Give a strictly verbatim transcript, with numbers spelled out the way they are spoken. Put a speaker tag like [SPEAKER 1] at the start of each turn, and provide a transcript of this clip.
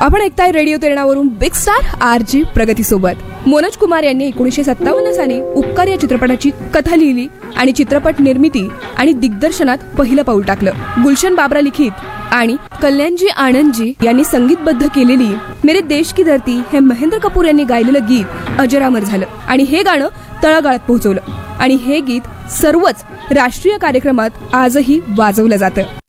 [SPEAKER 1] आपण ऐकताय radio तेरणावरून big star R G प्रगती सोबत। मनोज कुमार यांनी एकोणीसशे सत्तावन्न साली उपकार या चित्रपटाची कथा लिहिली आणि चित्रपट निर्मिती आणि दिग्दर्शनात पहिलं पाऊल टाकलं। गुलशन बाबरा लिखित आणि कल्याणजी आनंदजी यांनी संगीतबद्ध केलेली मेरे देश की धरती हे महेंद्र कपूर यांनी गायलेलं गीत अजरामर झालं आणि हे गाणं तळागाळात पोहोचवलं आणि हे गीत सर्वच राष्ट्रीय कार्यक्रमात आजही वाजवलं जातं।